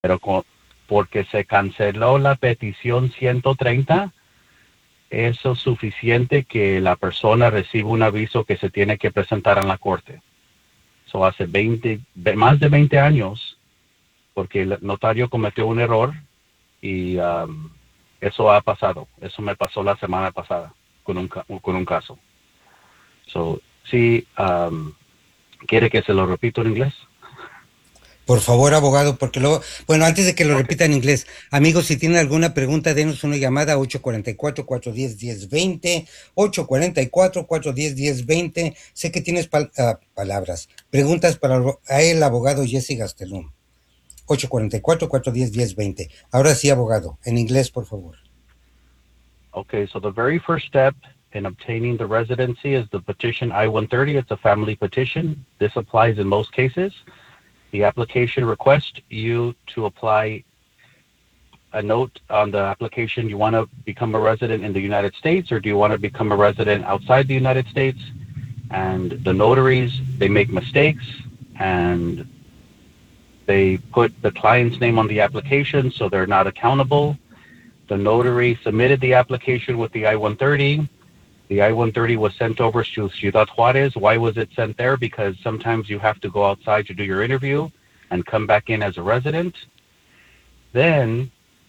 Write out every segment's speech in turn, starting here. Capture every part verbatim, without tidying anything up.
pero con, porque se canceló la petición ciento treinta, eso es suficiente que la persona reciba un aviso que se tiene que presentar en la corte. Eso hace veinte, más de veinte años, porque el notario cometió un error y um, eso ha pasado. Eso me pasó la semana pasada con un, con un caso. So, sí, um, ¿quiere que se lo repito en inglés? Por favor, abogado, porque luego, bueno, antes de que lo Okay. repita en inglés, amigos, si tienen alguna pregunta, denos una llamada a ocho cuatro cuatro, cuatro uno cero, uno cero dos cero, ocho cuatro cuatro, cuatro uno cero, uno cero dos cero. Sé que tienes pal uh, palabras, preguntas para el abogado Jesse Gastelum. ocho cuatro cuatro, cuatro uno cero, uno cero dos cero. Ahora sí, abogado, en inglés, por favor. Okay, so the very first step in obtaining the residency is the petition I one thirty. It's a family petition. This applies in most cases. The application requests you to apply a note on the application. You want to become a resident in the United States, or do you want to become a resident outside the United States? And the notaries, they make mistakes and they put the client's name on the application, so they're not accountable. The notary submitted the application with the I one thirty. The I one thirty was sent over to Ciudad Juarez. Why was it sent there? Because sometimes you have to go outside to do your interview and come back in as a resident. Then,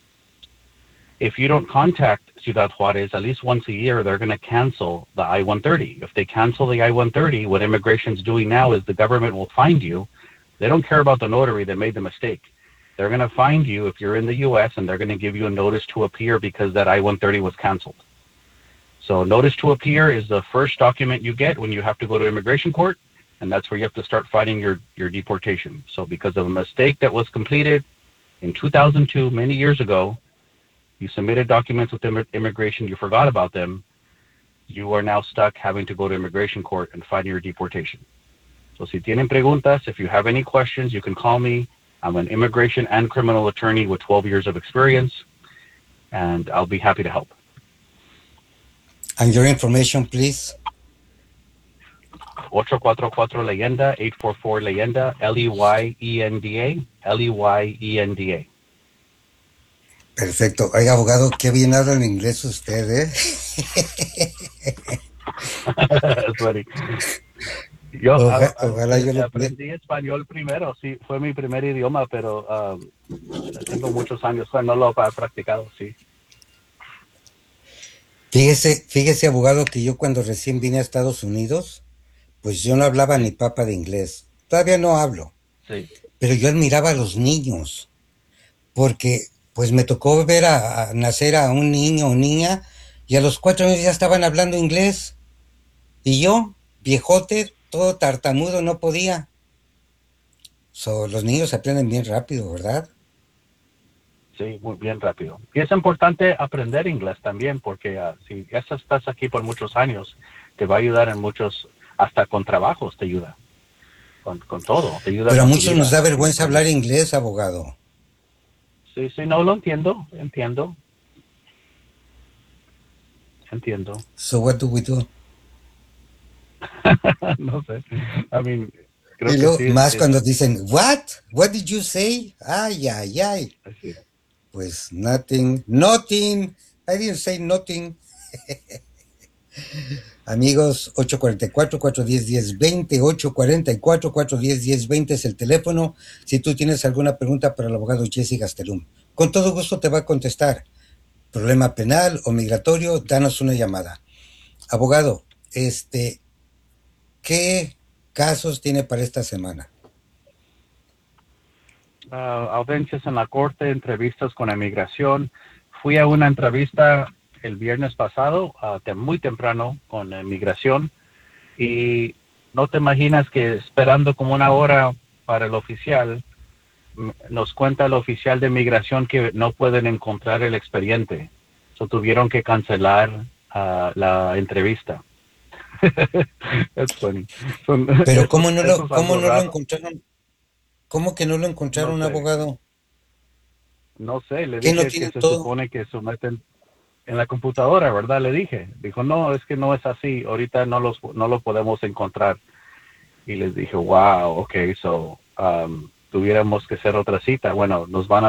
if you don't contact Ciudad Juarez at least once a year, they're going to cancel the I one thirty. If they cancel the I one thirty, what immigration's doing now is the government will find you. They don't care about the notary that made the mistake. They're going to find you if you're in the U S, and they're going to give you a notice to appear because that I one thirty was canceled. So notice to appear is the first document you get when you have to go to immigration court, and that's where you have to start fighting your, your deportation. So because of a mistake that was completed in two thousand two, many years ago, you submitted documents with immigration, you forgot about them, you are now stuck having to go to immigration court and fight your deportation. So si tienen preguntas, if you have any questions, you can call me. I'm an immigration and criminal attorney with twelve years of experience, and I'll be happy to help. And your information, please. eight cuatro cuatro Leyenda, eight four four Leyenda, L E Y E N D A, L E Y E N D A. Perfecto. Oiga, abogado, qué bien habla en inglés usted, ¿eh? That's funny. Yo Oja, a, ojalá yo a, lo pudiera. aprendí español primero, sí, fue mi primer idioma, pero um, tengo muchos años, no lo he practicado, sí. Fíjese, fíjese, abogado, que yo cuando recién vine a Estados Unidos, pues yo no hablaba ni Sí, papa de inglés. Todavía no hablo, sí. pero yo admiraba a los niños, porque pues me tocó ver a, a nacer a un niño o niña y a los cuatro años ya estaban hablando inglés. Y yo, viejote, todo tartamudo, no podía. So, los niños aprenden bien rápido, ¿verdad? Sí, muy bien rápido. Y es importante aprender inglés también, porque uh, si ya estás aquí por muchos años, te va a ayudar en muchos, hasta con trabajos te ayuda, con, con todo, te ayuda Pero a con tu muchos nos vida, da si vergüenza aprendes. hablar inglés, abogado. Sí, sí, no lo entiendo, entiendo, entiendo. So what do we do? No sé, I mean, creo Y que luego, sí es, más es cuando dicen, what? What did you say? Ay, ay, ay. así. Pues nothing, nothing. I didn't say nothing. Amigos, ocho cuatro cuatro, cuatro uno cero, uno cero dos cero, ocho cuatro cuatro, cuatro uno cero, uno cero dos cero es el teléfono. Si tú tienes alguna pregunta para el abogado Jesse Gastelum, con todo gusto te va a contestar. Problema penal o migratorio, danos una llamada. Abogado, este, ¿qué casos tiene para esta semana? Uh, audiencias en la corte, entrevistas con inmigración. Fui a una entrevista el viernes pasado, uh, de muy temprano, con inmigración, y no te imaginas que esperando como una hora para el oficial, nos cuenta el oficial de inmigración que no pueden encontrar el expediente. So, tuvieron que cancelar uh, la entrevista. It's funny. Son, Pero eso, ¿cómo no eso lo, es cómo algo no lo raro. encontraron? ¿Cómo que no lo No encontraron, sé, abogado? no sé. Le ¿Qué no dije que tienen se todo? supone que someten en la computadora, ¿verdad? Le dije. Dijo, no, es que no es así. Ahorita no, los, no lo podemos encontrar. Y les dije, wow, ok, so um, tuviéramos que hacer otra cita. Bueno, nos van a